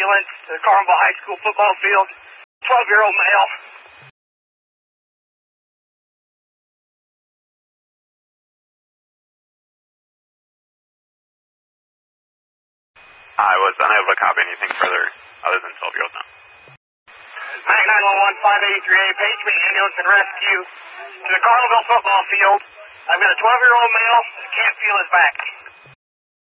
ambulance to the Carmel High School football field. 12-year-old male. I was unable to copy anything further other than 12-year-old now. 911 583A, page me ambulance and rescue to the Carmel football field. I've got a 12-year-old male that can't feel his back.